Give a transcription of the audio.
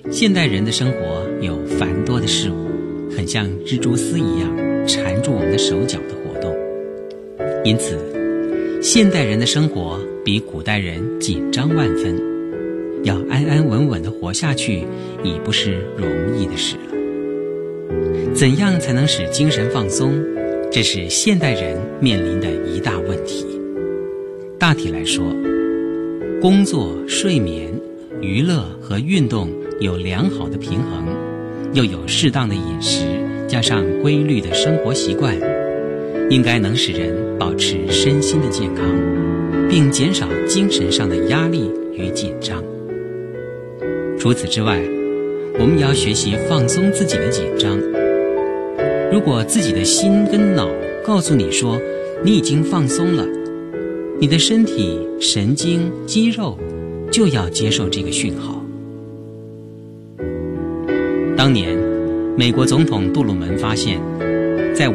现代人的生活有繁多的事物，很像蜘蛛丝一样缠住我们的手脚的活动，因此现代人的生活比古代人紧张万分，要安安稳稳地活下去已不是容易的事了。怎样才能使精神放松？这是现代人面临的一大问题。大体来说，工作、睡眠、娱乐和运动有良好的平衡，又有适当的饮食，加上规律的生活习惯，应该能使人保持身心的健康，并减少精神上的压力与紧张。除此之外，我们也要学习放松自己的紧张。如果自己的心跟脑告诉你说你已经放松了，你的身体、神经、肌肉就要接受这个讯号。当年美国总统杜鲁门发现